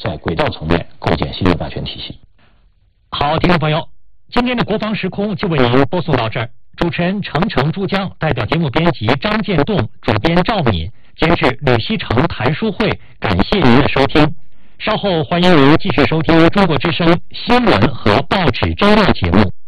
在轨道层面构建新的霸权体系。 好，听众朋友，今天的国防时空就为您播送到这儿。主持人程珠江，代表节目编辑张建栋，主编赵敏，监制吕锡成、谭书慧，感谢您的收听。稍后欢迎您继续收听中国之声新闻和报纸侦论节目。